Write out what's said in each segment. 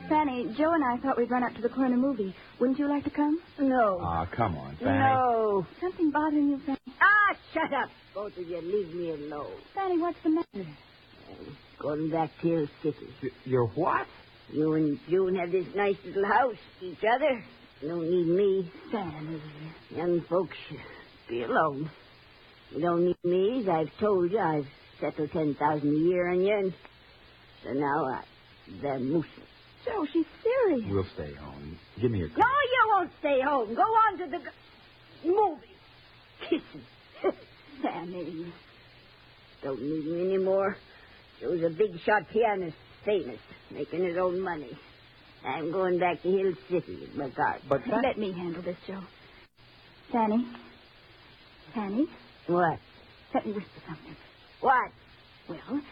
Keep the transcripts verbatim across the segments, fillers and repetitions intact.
Fanny, Joe and I thought we'd run up to the corner movie. Wouldn't you like to come? No. Ah, oh, come on, Fanny. No. Something bothering you, Fanny? Ah, shut up. Both of you, leave me alone. Fanny, what's the matter? I'm going back to Hill City. Y- you're what? You and June have this nice little house, each other. You don't need me. Fanny. Young folks, be alone. You don't need me. As I've told you, I've settled ten thousand a year on you, and so now I, they're moosing. Joe, she's serious. We'll stay home. Give me a No, you won't stay home. Go on to the g- movie. Kissing. Fanny. Don't need me anymore. Joe's a big shot pianist, famous, making his own money. I'm going back to Hill City with my garden. But that... Let me handle this, Joe. Fanny. Fanny. What? Let me whisper something. What? Well.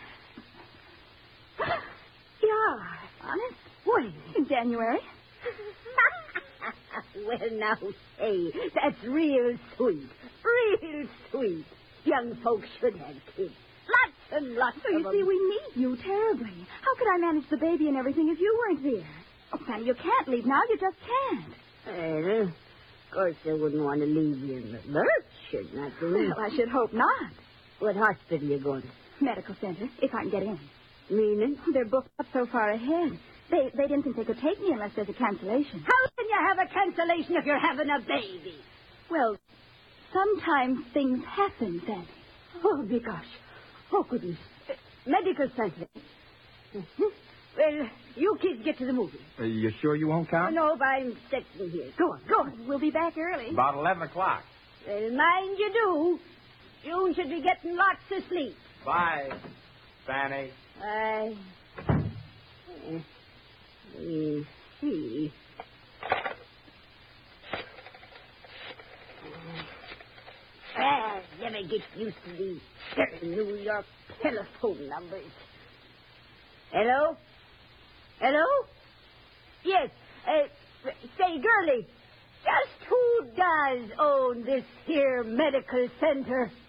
Yeah, honest. When? In January. Well, now, say, that's real sweet. Real sweet. Young folks should have kids. Lots and lots So you of see, them. we need you terribly. How could I manage the baby and everything if you weren't here? Oh, Fanny, you can't leave now. You just can't. Well, of course I wouldn't want to leave you in the lurch, should not do. Well, I should hope not. What hospital you going to? Medical center, if I can get in. Meaning? They're booked up so far ahead. They they didn't think they could take me unless there's a cancellation. How can you have a cancellation if you're having a baby? Well, sometimes things happen, Fanny. Oh, my gosh. Oh, goodness. Uh, medical center. Mm-hmm. Well, you kids get to the movie. Are you sure you won't Oh, come? no, but I'm expecting here. Go on, go on. We'll be back early. About eleven o'clock. Well, mind you do. June should be getting lots of sleep. Bye, Fanny. I... Uh, we see. Well, never get used to these certain New York telephone numbers. Hello? Hello? Yes. Uh, say, girlie, just who does own this here medical center?